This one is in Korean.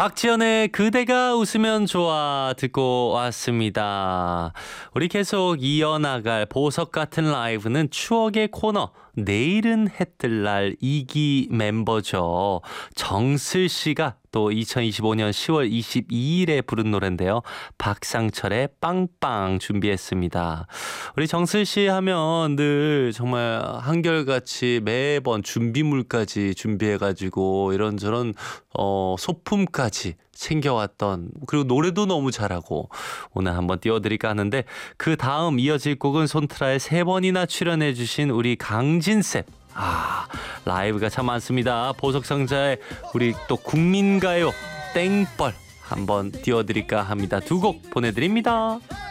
박지연의 그대가 웃으면 좋아 듣고 왔습니다. 우리 계속 이어나갈 보석 같은 라이브는 추억의 코너 내일은 해뜰 날 2기 멤버죠. 정슬 씨가 또 2025년 10월 22일에 부른 노래인데요. 박상철의 빵빵 준비했습니다. 우리 정슬 씨 하면 늘 정말 한결같이 매번 준비물까지 준비해가지고 이런저런 소품까지 챙겨왔던, 그리고 노래도 너무 잘하고 오늘 한번 띄워드릴까 하는데, 그 다음 이어질 곡은 손트라에 3번이나 출연해주신 우리 강진쌤. 라이브가 참 많습니다. 보석상자에 우리 또 국민가요 땡벌 한번 띄워드릴까 합니다. 2곡 보내드립니다.